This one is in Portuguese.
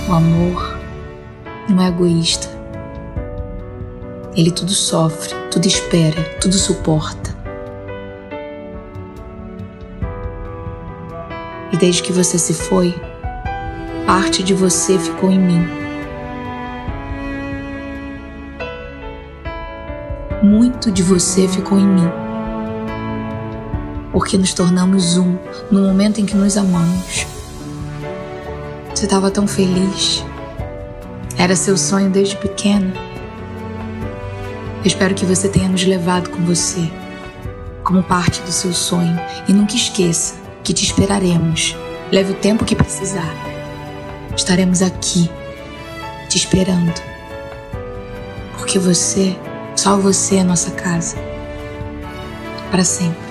O amor não é egoísta. Ele tudo sofre, tudo espera, tudo suporta. E desde que você se foi, parte de você ficou em mim. Muito de você ficou em mim. Porque nos tornamos um no momento em que nos amamos. Você estava tão feliz. Era seu sonho desde pequena. Eu espero que você tenha nos levado com você, como parte do seu sonho. E nunca esqueça que te esperaremos. Leve o tempo que precisar. Estaremos aqui, te esperando. Porque você, só você é nossa casa. Para sempre.